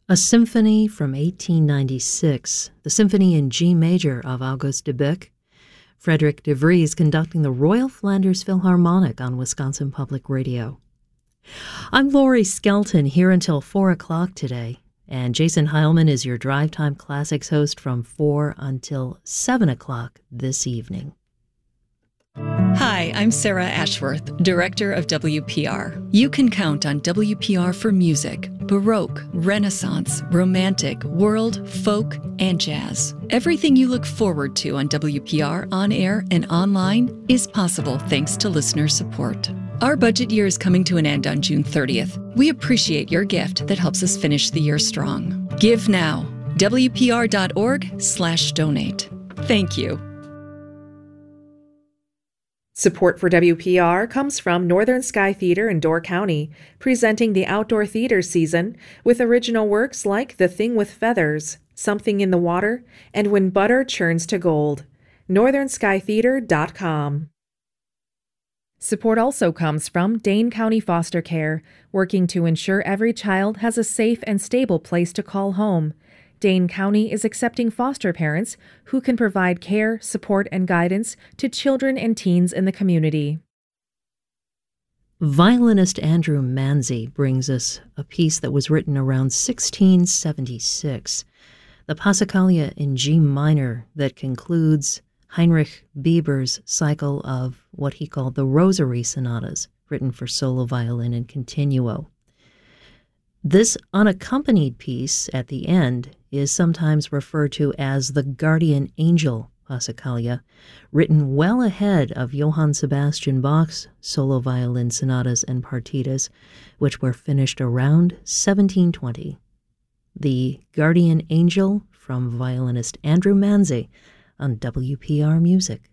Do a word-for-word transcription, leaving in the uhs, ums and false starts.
A symphony from eighteen ninety-six, the Symphony in G Major of August Debuck. Frederick de Vries conducting the Royal Flanders Philharmonic on Wisconsin Public Radio. I'm Lori Skelton, here until four o'clock today, and Jason Heilman is your Drive Time Classics host from four until seven o'clock this evening. Hi, I'm Sarah Ashworth, Director of W P R. You can count on W P R for music, Baroque, Renaissance, Romantic, World, Folk, and Jazz. Everything you look forward to on W P R on air and online is possible thanks to listener support. Our budget year is coming to an end on June thirtieth. We appreciate your gift that helps us finish the year strong. Give now. W P R dot org slash donate. Thank you. Support for W P R comes from Northern Sky Theater in Door County, presenting the outdoor theater season with original works like The Thing with Feathers, Something in the Water, and When Butter Churns to Gold. northern sky theater dot com. Support also comes from Dane County Foster Care, working to ensure every child has a safe and stable place to call home. Dane County is accepting foster parents who can provide care, support, and guidance to children and teens in the community. Violinist Andrew Manzi brings us a piece that was written around sixteen seventy-six, the Passacaglia in G minor that concludes Heinrich Bieber's cycle of what he called the Rosary Sonatas, written for solo violin and continuo. This unaccompanied piece at the end is sometimes referred to as the Guardian Angel Passacaglia, written well ahead of Johann Sebastian Bach's solo violin sonatas and partitas, which were finished around seventeen twenty. The Guardian Angel from violinist Andrew Manzi on W P R Music.